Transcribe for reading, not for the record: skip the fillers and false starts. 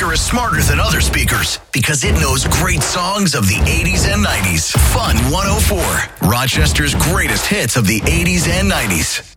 speaker is smarter than other speakers because it knows great songs of the 80s and 90s. Fun 104, Rochester's greatest hits of the 80s and 90s.